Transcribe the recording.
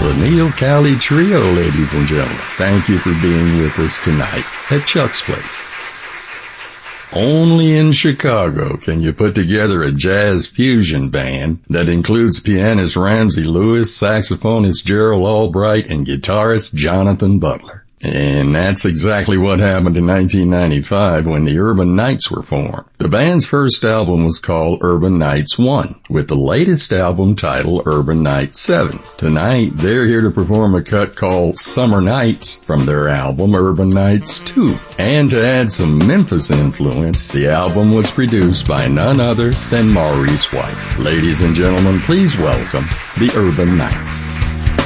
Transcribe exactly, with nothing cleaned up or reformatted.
The Neil Cowley Trio, ladies and gentlemen. Thank you for being with us tonight at Chuck's Place. Only in Chicago can you put together a jazz fusion band that includes pianist Ramsey Lewis, saxophonist Gerald Albright, and guitarist Jonathan Butler. And that's exactly what happened in nineteen ninety-five when the Urban Knights were formed. The band's first album was called Urban Knights one, with the latest album titled Urban Knights seven. Tonight, they're here to perform a cut called Summer Nights from their album Urban Knights two. And to add some Memphis influence, the album was produced by none other than Maurice White. Ladies and gentlemen, please welcome the Urban Knights.